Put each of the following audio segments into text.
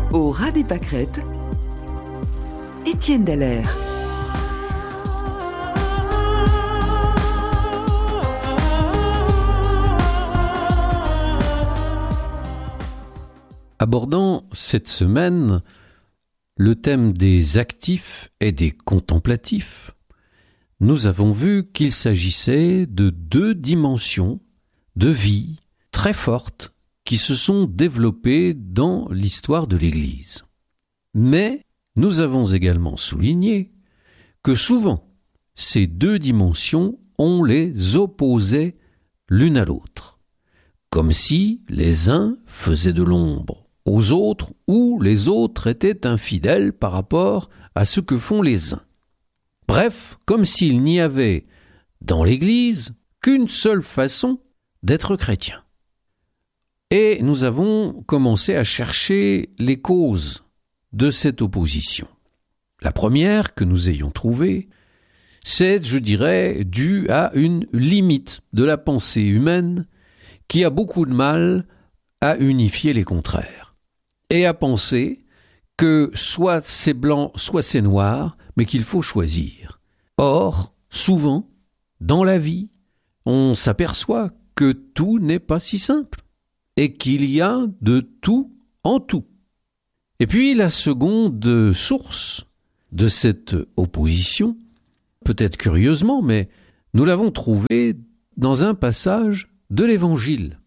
Au ras des pâquerettes, Étienne Dallaire. Abordant cette semaine le thème des actifs et des contemplatifs, nous avons vu qu'il s'agissait de deux dimensions de vie très fortes qui se sont développées dans l'histoire de l'Église. Mais nous avons également souligné que souvent ces deux dimensions, on les opposait l'une à l'autre, comme si les uns faisaient de l'ombre aux autres ou les autres étaient infidèles par rapport à ce que font les uns. Bref, comme s'il n'y avait dans l'Église qu'une seule façon d'être chrétien. Et nous avons commencé à chercher les causes de cette opposition. La première que nous ayons trouvée, c'est, je dirais, due à une limite de la pensée humaine qui a beaucoup de mal à unifier les contraires et à penser que soit c'est blanc, soit c'est noir, mais qu'il faut choisir. Or, souvent, dans la vie, on s'aperçoit que tout n'est pas si simple et qu'il y a de tout en tout. Et puis, la seconde source de cette opposition, peut-être curieusement, mais nous l'avons trouvée dans un passage de l'Évangile.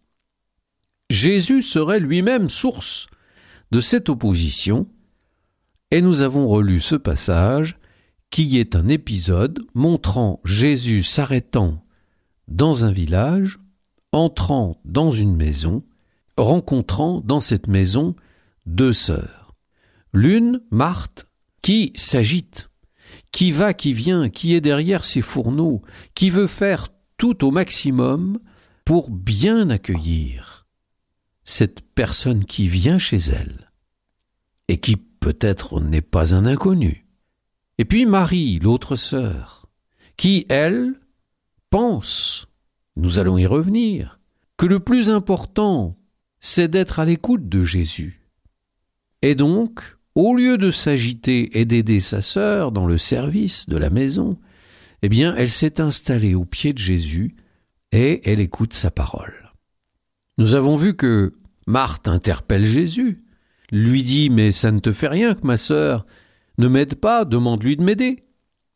Jésus serait lui-même source de cette opposition, et nous avons relu ce passage qui est un épisode montrant Jésus s'arrêtant dans un village, entrant dans une maison, rencontrant dans cette maison deux sœurs. L'une, Marthe, qui s'agite, qui va, qui vient, qui est derrière ses fourneaux, qui veut faire tout au maximum pour bien accueillir cette personne qui vient chez elle et qui peut-être n'est pas un inconnu. Et puis Marie, l'autre sœur, qui, elle, pense, nous allons y revenir, que le plus important, c'est d'être à l'écoute de Jésus. Et donc, au lieu de s'agiter et d'aider sa sœur dans le service de la maison, eh bien, elle s'est installée au pied de Jésus et elle écoute sa parole. Nous avons vu que Marthe interpelle Jésus, lui dit « Mais ça ne te fait rien que ma sœur ne m'aide pas, demande-lui de m'aider. »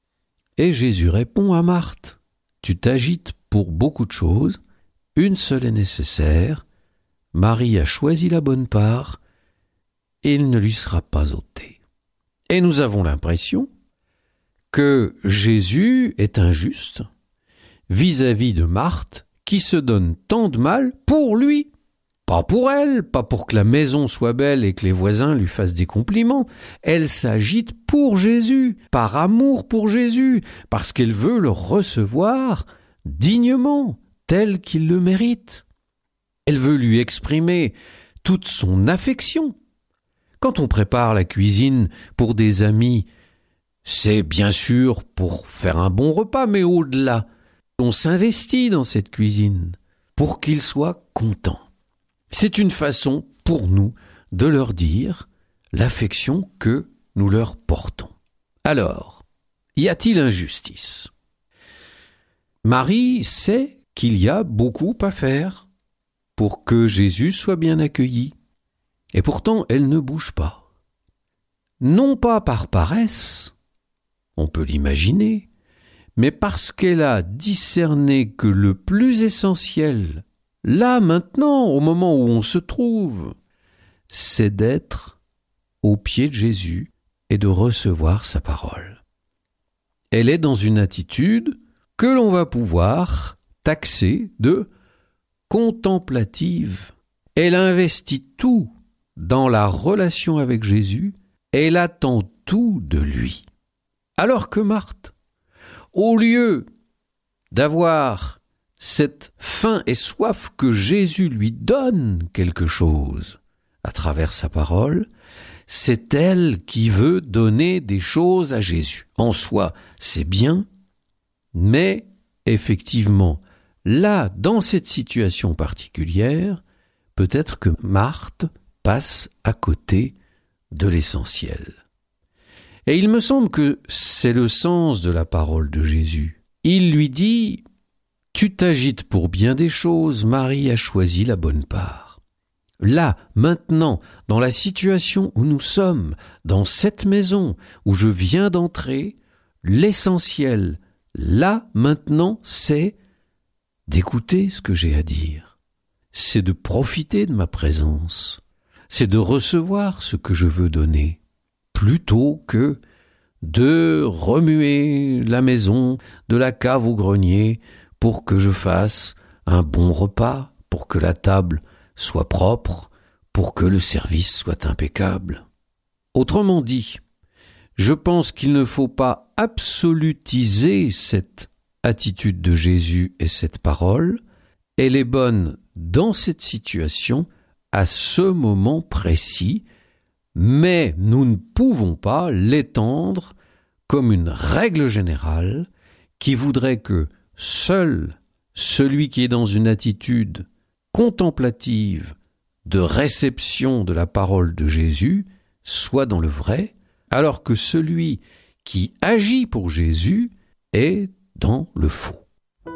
Et Jésus répond à Marthe « Tu t'agites pour beaucoup de choses, une seule est nécessaire, Marie a choisi la bonne part, et il ne lui sera pas ôté. » Et nous avons l'impression que Jésus est injuste vis-à-vis de Marthe qui se donne tant de mal pour lui, pas pour elle, pas pour que la maison soit belle et que les voisins lui fassent des compliments. Elle s'agite pour Jésus, par amour pour Jésus, parce qu'elle veut le recevoir dignement, tel qu'il le mérite. Elle veut lui exprimer toute son affection. Quand on prépare la cuisine pour des amis, c'est bien sûr pour faire un bon repas, mais au-delà, on s'investit dans cette cuisine pour qu'ils soient contents. C'est une façon pour nous de leur dire l'affection que nous leur portons. Alors, y a-t-il injustice ? Marie sait qu'il y a beaucoup à faire pour que Jésus soit bien accueilli, et pourtant elle ne bouge pas. Non pas par paresse, on peut l'imaginer, mais parce qu'elle a discerné que le plus essentiel, là, maintenant, au moment où on se trouve, c'est d'être au pied de Jésus et de recevoir sa parole. Elle est dans une attitude que l'on va pouvoir taxer de contemplative. Elle investit tout dans la relation avec Jésus, elle attend tout de lui. Alors que Marthe, au lieu d'avoir cette faim et soif que Jésus lui donne quelque chose à travers sa parole, c'est elle qui veut donner des choses à Jésus. En soi, c'est bien, mais effectivement, là, dans cette situation particulière, peut-être que Marthe passe à côté de l'essentiel. Et il me semble que c'est le sens de la parole de Jésus. Il lui dit « Tu t'agites pour bien des choses, Marie a choisi la bonne part. » Là, maintenant, dans la situation où nous sommes, dans cette maison où je viens d'entrer, l'essentiel, là, maintenant, c'est d'écouter ce que j'ai à dire. C'est de profiter de ma présence. C'est de recevoir ce que je veux donner, plutôt que de remuer la maison de la cave au grenier pour que je fasse un bon repas, pour que la table soit propre, pour que le service soit impeccable. Autrement dit, je pense qu'il ne faut pas absolutiser cette attitude de Jésus et cette parole. Elle est bonne dans cette situation, à ce moment précis, mais nous ne pouvons pas l'étendre comme une règle générale qui voudrait que seul celui qui est dans une attitude contemplative de réception de la parole de Jésus soit dans le vrai, alors que celui qui agit pour Jésus est dans le faux.